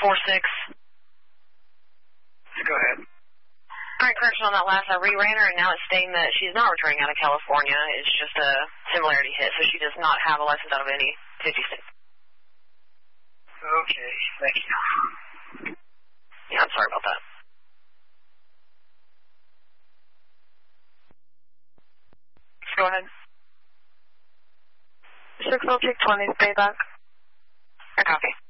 4-6. Go ahead. All right, correction on that last. I reran her, and now it's stating that she's not returning out of California. It's just a similarity hit, so she does not have a license out of any 50 states. Okay, thank you. Yeah, I'm sorry about that. Go ahead. 6 will take 20, stay back. I copy.